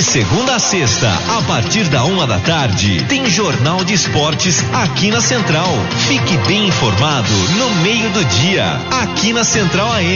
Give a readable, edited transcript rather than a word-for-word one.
segunda a sexta, a partir da 1h, tem Jornal de Esportes aqui na Central. Fique bem informado no meio do dia, aqui na Central AM.